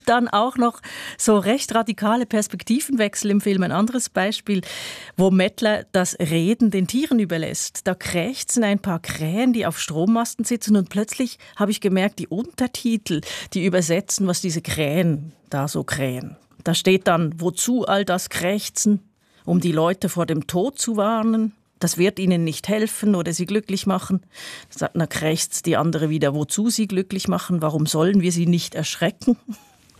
Dann auch noch so recht radikale Perspektivenwechsel im Film. Ein anderes Beispiel, wo Mettler das Reden den Tieren überlässt. Da krächzen ein paar Krähen, die auf Strommasten sitzen und plötzlich habe ich gemerkt, die Untertitel, die übersetzen, was diese Krähen da so krähen. Da steht dann, wozu all das Krächzen? Um die Leute vor dem Tod zu warnen. Das wird ihnen nicht helfen oder sie glücklich machen. Dann krächzt die andere wieder, wozu sie glücklich machen? Warum sollen wir sie nicht erschrecken?